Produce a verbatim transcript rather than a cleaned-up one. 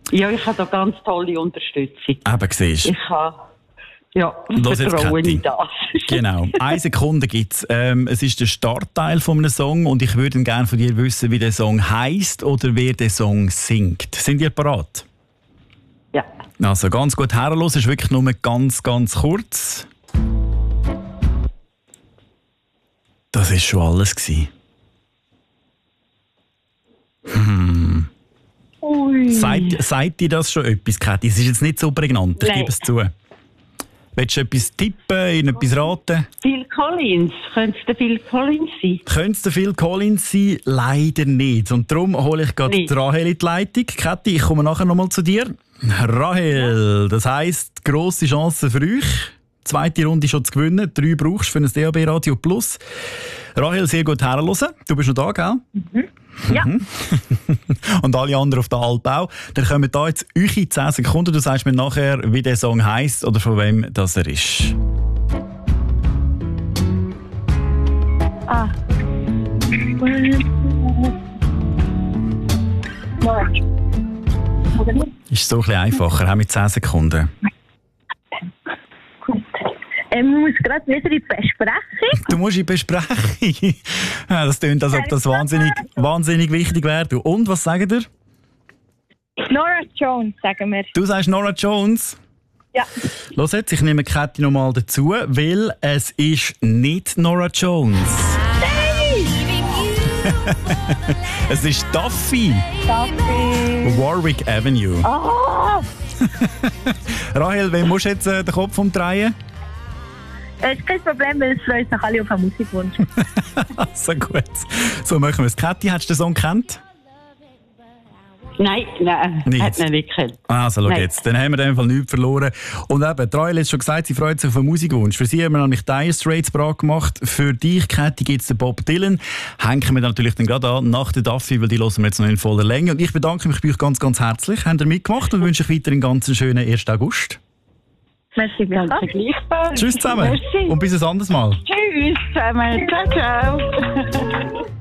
Ja, ich habe da ganz tolle Unterstützung. Eben, siehst du. Ich habe... Ja, Los jetzt, vertraue Kathi. in das. Genau. Eine Sekunde gibt es. Ähm, es ist der Startteil von einem Song und ich würde gerne von dir wissen, wie der Song heisst oder wer der Song singt. Sind ihr parat? Ja. Also ganz gut herlos, ist wirklich nur ganz, ganz kurz. Das ist schon alles gewesen. Hm. Ui. Sagt, sagt dir das schon etwas, Kathi? Es ist jetzt nicht so prägnant, ich Nein. gebe es zu. Willst du etwas tippen, in etwas raten? Phil Collins. Könnte es der Phil Collins sein? Könnte es der Phil Collins sein? Leider nicht. Und darum hole ich gerade Nicht. Rahel in die Leitung. Kathi, ich komme nachher nochmal zu dir. Rahel, das heisst, grosse Chance für euch. Zweite Runde schon zu gewinnen. Drei brauchst du für ein D A B Radio Plus. Rahel, sehr gut herhören. Du bist noch da, gell? Mhm. Ja. Mhm. Und alle anderen auf der Alp auch. Dann kommen da jetzt eure zehn Sekunden. Du sagst mir nachher, wie der Song heisst oder von wem das er ist. Ah. Ist so ein bisschen einfacher, auch mit zehn Sekunden. Ich muss gerade wieder in die Besprechung. Du musst in die Besprechung. Ja, das klingt, als ob das wahnsinnig, wahnsinnig wichtig wäre. Du, und, was sagt ihr? Nora Jones, sagen wir. Du sagst Nora Jones? Ja. Los jetzt, ich nehme Kathi noch mal dazu, weil es ist nicht Nora Jones. Es ist Duffy. Duffy. Warwick Avenue. Oh! Rahel, wem musst du jetzt äh, den Kopf umdrehen? Das ist kein Problem, weil es freut sich alle auf einen Musikwunsch. So gut. So machen wir es. Kathi, hast du den Song gekannt? Nein, nein, Nicht. hat man nicht gekannt. Also, schau Nein. jetzt. Dann haben wir in dem Fall nichts verloren. Und eben, Rahel hat schon gesagt, sie freut sich auf einen Musikwunsch. Für sie haben wir nämlich Dire Straits parat gemacht. Für dich, Kathi, gibt es den Bob Dylan. Hängen wir natürlich dann gerade an, nach der Duffy, weil die hören wir jetzt noch in voller Länge. Und ich bedanke mich bei euch ganz, ganz herzlich. Habt ihr mitgemacht und wünsche euch weiter einen ganz schönen ersten August. Merci, Danke Bianca. gleichfalls. Tschüss zusammen. Merci. Und bis ein anderes Mal. Tschüss zusammen. Ciao, ciao.